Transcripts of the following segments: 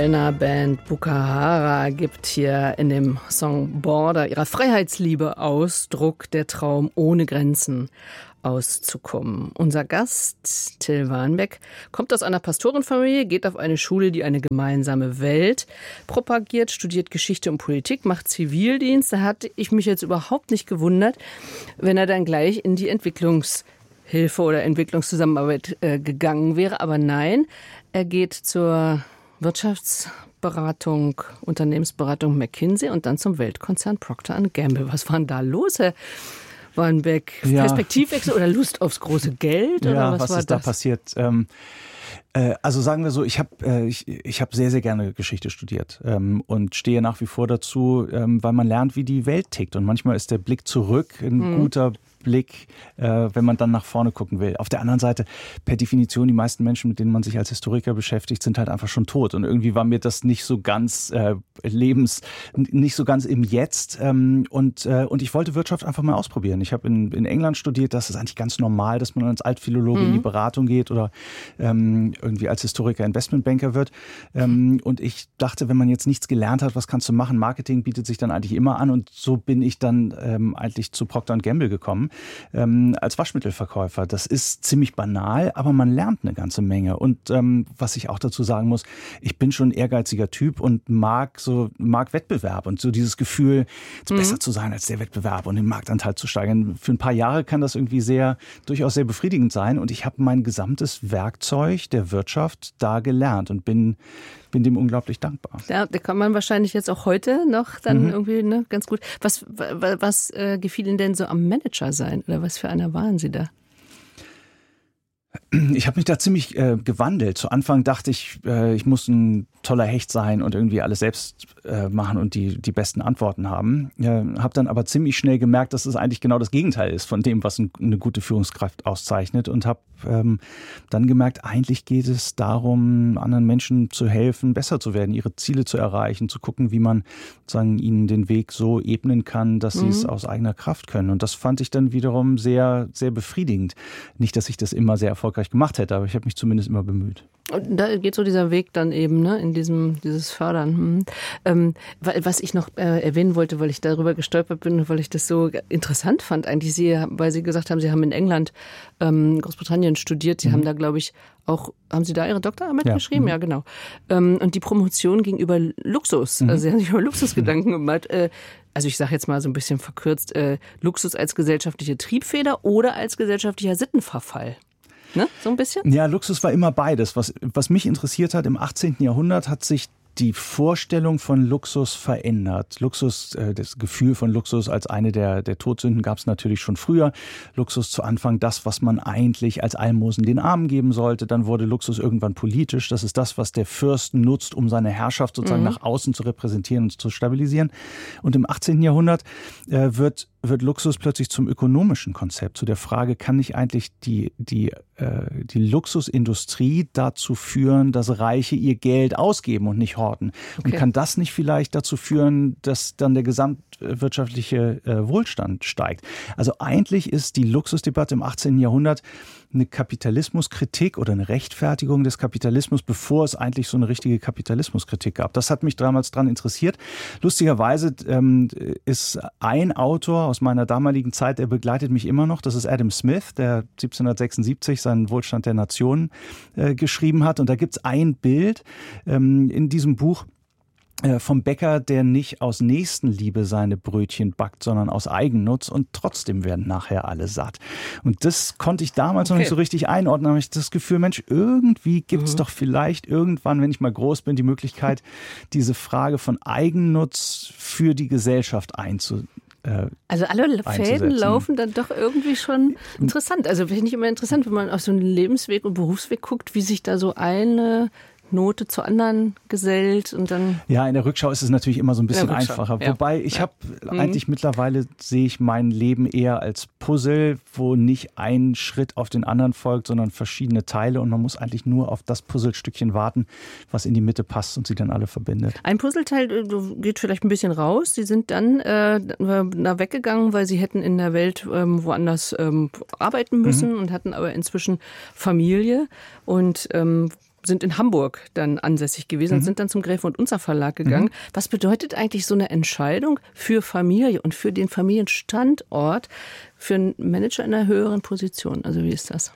Band Bukahara gibt hier in dem Song Border ihrer Freiheitsliebe Ausdruck, der Traum ohne Grenzen auszukommen. Unser Gast, Till Warnbeck, kommt aus einer Pastorenfamilie, geht auf eine Schule, die eine gemeinsame Welt propagiert, studiert Geschichte und Politik, macht Zivildienst. Da hatte ich mich jetzt überhaupt nicht gewundert, wenn er dann gleich in die Entwicklungshilfe oder Entwicklungszusammenarbeit gegangen wäre. Aber nein, er geht zur Wirtschaftsberatung, Unternehmensberatung McKinsey und dann zum Weltkonzern Procter & Gamble. Was war denn da los, Herr Warnbeck? Perspektivwechsel oder Lust aufs große Geld? Oder was ist da passiert? Also sagen wir so, ich hab sehr, sehr gerne Geschichte studiert und stehe nach wie vor dazu, weil man lernt, wie die Welt tickt. Und manchmal ist der Blick zurück ein guter Blick, wenn man dann nach vorne gucken will. Auf der anderen Seite, per Definition, die meisten Menschen, mit denen man sich als Historiker beschäftigt, sind halt einfach schon tot. Und irgendwie war mir das nicht so ganz nicht so ganz im Jetzt. Und ich wollte Wirtschaft einfach mal ausprobieren. Ich habe in England studiert, das ist eigentlich ganz normal, dass man als Altphilologe in die Beratung geht oder irgendwie als Historiker Investmentbanker wird. Und ich dachte, wenn man jetzt nichts gelernt hat, was kannst du machen? Marketing bietet sich dann eigentlich immer an. Und so bin ich dann eigentlich zu Procter & Gamble gekommen. Als Waschmittelverkäufer. Das ist ziemlich banal, aber man lernt eine ganze Menge. Und was ich auch dazu sagen muss, ich bin schon ein ehrgeiziger Typ und mag Wettbewerb und so dieses Gefühl, jetzt besser zu sein als der Wettbewerb und den Marktanteil zu steigern. Für ein paar Jahre kann das irgendwie durchaus sehr befriedigend sein. Und ich habe mein gesamtes Werkzeug der Wirtschaft da gelernt und bin dem unglaublich dankbar. Ja, da kann man wahrscheinlich jetzt auch heute noch dann irgendwie ganz gut. Was gefiel Ihnen denn so am Manager sein? Oder was für einer waren Sie da? Ich habe mich da ziemlich gewandelt. Zu Anfang dachte ich, ich muss ein toller Hecht sein und irgendwie alles selbst machen und die besten Antworten haben. Habe dann aber ziemlich schnell gemerkt, dass es eigentlich genau das Gegenteil ist von dem, was eine gute Führungskraft auszeichnet. Und habe dann gemerkt, eigentlich geht es darum, anderen Menschen zu helfen, besser zu werden, ihre Ziele zu erreichen, zu gucken, wie man sozusagen ihnen den Weg so ebnen kann, dass sie es aus eigener Kraft können. Und das fand ich dann wiederum sehr, sehr befriedigend. Nicht, dass ich das immer sehr erfolgreich gemacht hätte, aber ich habe mich zumindest immer bemüht. Und da geht so dieser Weg dann eben, ne, in dieses Fördern. Was ich noch erwähnen wollte, weil ich darüber gestolpert bin und weil ich das so interessant fand, eigentlich weil Sie gesagt haben, Sie haben in England, Großbritannien studiert. Sie haben da, glaube ich, auch, haben Sie da Ihre Doktorarbeit geschrieben? Ja, genau. Und die Promotion ging über Luxus. Also Sie haben sich über Luxusgedanken gemacht. Also ich sage jetzt mal so ein bisschen verkürzt, Luxus als gesellschaftliche Triebfeder oder als gesellschaftlicher Sittenverfall. Ne? So ein bisschen? Ja, Luxus war immer beides. Was mich interessiert hat, im 18. Jahrhundert hat sich die Vorstellung von Luxus verändert. Luxus, das Gefühl von Luxus als eine der Todsünden gab es natürlich schon früher. Luxus zu Anfang das, was man eigentlich als Almosen den Armen geben sollte. Dann wurde Luxus irgendwann politisch. Das ist das, was der Fürst nutzt, um seine Herrschaft sozusagen nach außen zu repräsentieren und zu stabilisieren. Und im 18. Jahrhundert wird Luxus plötzlich zum ökonomischen Konzept, zu der Frage, kann nicht eigentlich die Luxusindustrie dazu führen, dass Reiche ihr Geld ausgeben und nicht horten? Okay. Und kann das nicht vielleicht dazu führen, dass dann der gesamtwirtschaftliche Wohlstand steigt? Also eigentlich ist die Luxusdebatte im 18. Jahrhundert eine Kapitalismuskritik oder eine Rechtfertigung des Kapitalismus, bevor es eigentlich so eine richtige Kapitalismuskritik gab. Das hat mich damals dran interessiert. Lustigerweise ist ein Autor aus meiner damaligen Zeit, der begleitet mich immer noch, das ist Adam Smith, der 1776 seinen Wohlstand der Nationen geschrieben hat. Und da gibt es ein Bild in diesem Buch vom Bäcker, der nicht aus Nächstenliebe seine Brötchen backt, sondern aus Eigennutz, und trotzdem werden nachher alle satt. Und das konnte ich damals noch nicht so richtig einordnen, aber ich das Gefühl, Mensch, irgendwie gibt es doch vielleicht irgendwann, wenn ich mal groß bin, die Möglichkeit, diese Frage von Eigennutz für die Gesellschaft also alle Fäden laufen dann doch irgendwie schon interessant. Also finde ich immer interessant, wenn man auf so einen Lebensweg und Berufsweg guckt, wie sich da so eine Note zur anderen gesellt und dann... Ja, in der Rückschau ist es natürlich immer so ein bisschen einfacher. Ja. Wobei ich habe eigentlich mittlerweile sehe ich mein Leben eher als Puzzle, wo nicht ein Schritt auf den anderen folgt, sondern verschiedene Teile, und man muss eigentlich nur auf das Puzzlestückchen warten, was in die Mitte passt und sie dann alle verbindet. Ein Puzzleteil geht vielleicht ein bisschen raus. Sie sind dann weggegangen, weil sie hätten in der Welt woanders arbeiten müssen und hatten aber inzwischen Familie und sind in Hamburg dann ansässig gewesen und sind dann zum Gräfe und Unzer Verlag gegangen. Was bedeutet eigentlich so eine Entscheidung für Familie und für den Familienstandort für einen Manager in einer höheren Position? Also wie ist das?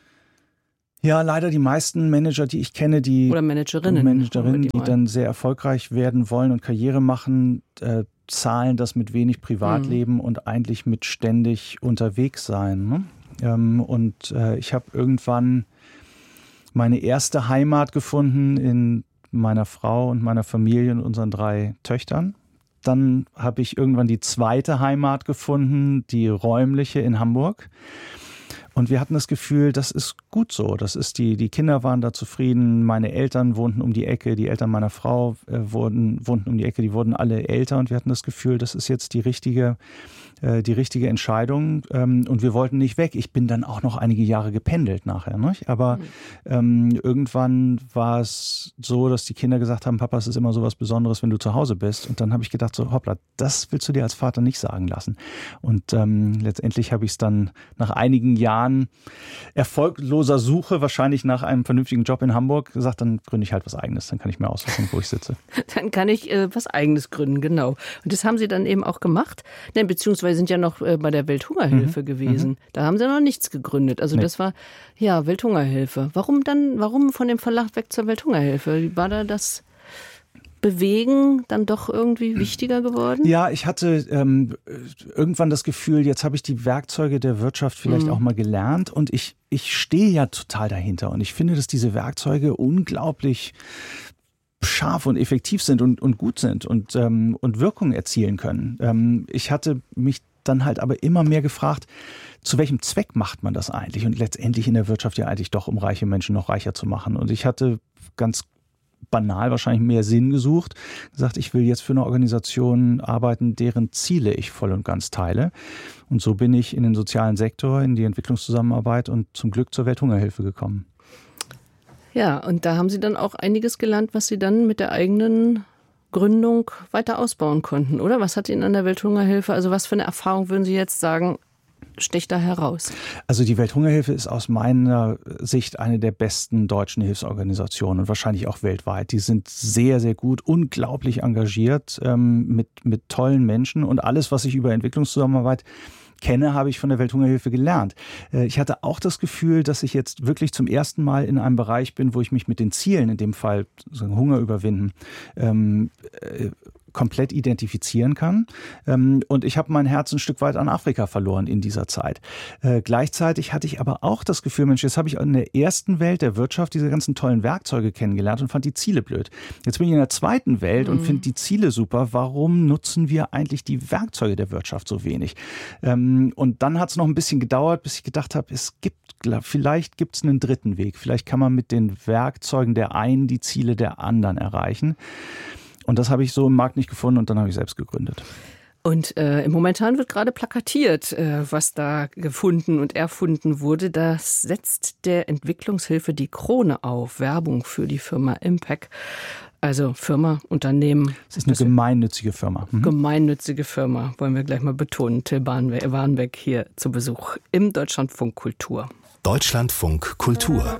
Ja, leider die meisten Manager, die ich kenne, oder Managerinnen, die dann sehr erfolgreich werden wollen und Karriere machen, zahlen das mit wenig Privatleben und eigentlich mit ständig unterwegs sein. Ne? Ich habe irgendwann meine erste Heimat gefunden in meiner Frau und meiner Familie und unseren 3 Töchtern. Dann habe ich irgendwann die zweite Heimat gefunden, die räumliche in Hamburg. Und wir hatten das Gefühl, das ist gut so. Das ist die Kinder waren da zufrieden. Meine Eltern wohnten um die Ecke. Die Eltern meiner Frau wohnten um die Ecke. Die wurden alle älter. Und wir hatten das Gefühl, das ist jetzt die richtige Entscheidung. Und wir wollten nicht weg. Ich bin dann auch noch einige Jahre gependelt nachher. Nicht? Aber irgendwann war es so, dass die Kinder gesagt haben, Papa, es ist immer so was Besonderes, wenn du zu Hause bist. Und dann habe ich gedacht, so hoppla, das willst du dir als Vater nicht sagen lassen. Und letztendlich habe ich es dann nach einigen Jahren erfolgloser Suche, wahrscheinlich nach einem vernünftigen Job in Hamburg, gesagt, dann gründe ich halt was Eigenes. Dann kann ich mir aussuchen, wo ich sitze. Dann kann ich was Eigenes gründen, genau. Und das haben Sie dann eben auch gemacht, beziehungsweise sind ja noch bei der Welthungerhilfe gewesen. Da haben Sie noch nichts gegründet. Also das war, ja, Welthungerhilfe. Warum von dem Verlag weg zur Welthungerhilfe? War da das Bewegen dann doch irgendwie wichtiger geworden? Ja, ich hatte irgendwann das Gefühl, jetzt habe ich die Werkzeuge der Wirtschaft vielleicht auch mal gelernt und ich stehe ja total dahinter und ich finde, dass diese Werkzeuge unglaublich scharf und effektiv sind und gut sind und Wirkung erzielen können. Ich hatte mich dann halt aber immer mehr gefragt, zu welchem Zweck macht man das eigentlich? Und letztendlich in der Wirtschaft ja eigentlich doch, um reiche Menschen noch reicher zu machen. Und ich hatte ganz banal wahrscheinlich mehr Sinn gesucht, gesagt, ich will jetzt für eine Organisation arbeiten, deren Ziele ich voll und ganz teile. Und so bin ich in den sozialen Sektor, in die Entwicklungszusammenarbeit und zum Glück zur Welthungerhilfe gekommen. Ja, und da haben Sie dann auch einiges gelernt, was Sie dann mit der eigenen Gründung weiter ausbauen konnten, oder? Was hat Ihnen an der Welthungerhilfe, also was für eine Erfahrung würden Sie jetzt sagen, sticht da heraus? Also die Welthungerhilfe ist aus meiner Sicht eine der besten deutschen Hilfsorganisationen und wahrscheinlich auch weltweit. Die sind sehr, sehr gut, unglaublich engagiert mit tollen Menschen und alles, was ich über Entwicklungszusammenarbeit kenne, habe ich von der Welthungerhilfe gelernt. Ich hatte auch das Gefühl, dass ich jetzt wirklich zum ersten Mal in einem Bereich bin, wo ich mich mit den Zielen, in dem Fall Hunger überwinden, komplett identifizieren kann. Und ich habe mein Herz ein Stück weit an Afrika verloren in dieser Zeit. Gleichzeitig hatte ich aber auch das Gefühl, Mensch, jetzt habe ich in der ersten Welt der Wirtschaft diese ganzen tollen Werkzeuge kennengelernt und fand die Ziele blöd. Jetzt bin ich in der zweiten Welt und finde die Ziele super. Warum nutzen wir eigentlich die Werkzeuge der Wirtschaft so wenig? Und dann hat es noch ein bisschen gedauert, bis ich gedacht habe, vielleicht gibt es einen dritten Weg. Vielleicht kann man mit den Werkzeugen der einen die Ziele der anderen erreichen. Und das habe ich so im Markt nicht gefunden und dann habe ich selbst gegründet. Und momentan wird gerade plakatiert, was da gefunden und erfunden wurde. Das setzt der Entwicklungshilfe die Krone auf. Werbung für die Firma Impact. Also Firma, Unternehmen. Es ist eine gemeinnützige Firma. Gemeinnützige Firma, wollen wir gleich mal betonen. Till Warnbeck hier zu Besuch im Deutschlandfunk Kultur. Deutschlandfunk Kultur.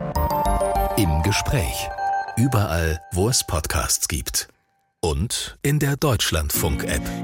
Im Gespräch. Überall, wo es Podcasts gibt. Und in der Deutschlandfunk-App.